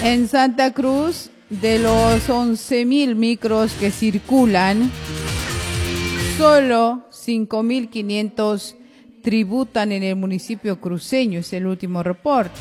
En Santa Cruz, de los 11.000 micros que circulan, solo 5.500 tributan en el municipio cruceño, es el último reporte.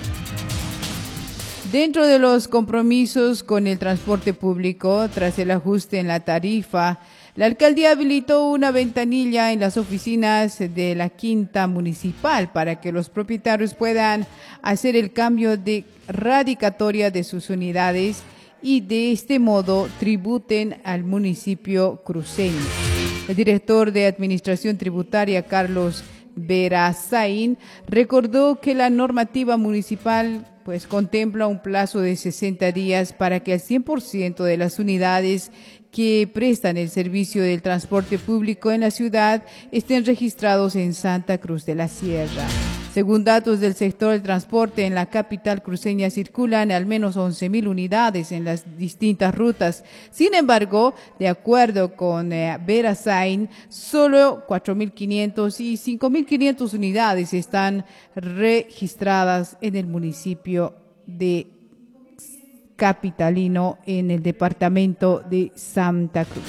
Dentro de los compromisos con el transporte público, tras el ajuste en la tarifa, la alcaldía habilitó una ventanilla en las oficinas de la Quinta Municipal para que los propietarios puedan hacer el cambio de radicatoria de sus unidades y de este modo tributen al municipio cruceño. El director de Administración Tributaria, Carlos Verazain, recordó que la normativa municipal contempla un plazo de 60 días para que el 100% de las unidades que prestan el servicio del transporte público en la ciudad estén registrados en Santa Cruz de la Sierra. Según datos del sector del transporte, en la capital cruceña circulan al menos 11.000 unidades en las distintas rutas. Sin embargo, de acuerdo con Verazain, solo 4.500 y 5.500 unidades están registradas en el municipio de capitalino en el departamento de Santa Cruz.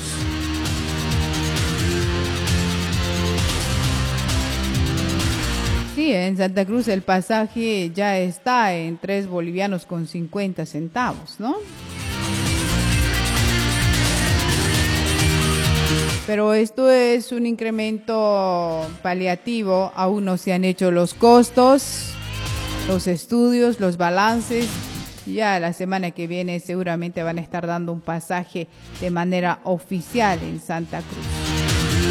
Sí, en Santa Cruz el pasaje ya está en 3 bolivianos con 50 centavos, ¿no? Pero esto es un incremento paliativo, aún no se han hecho los costos, los estudios, los balances. Ya la semana que viene seguramente van a estar dando un pasaje de manera oficial en Santa Cruz.